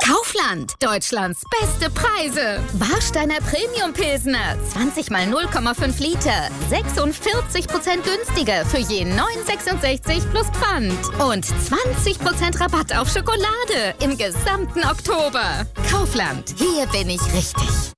Kaufland, Deutschlands beste Preise. Warsteiner Premium Pilsner, 20 mal 0,5 Liter, 46% günstiger für je 9,66 plus Pfand. Und 20% Rabatt auf Schokolade im gesamten Oktober. Kaufland, hier bin ich richtig.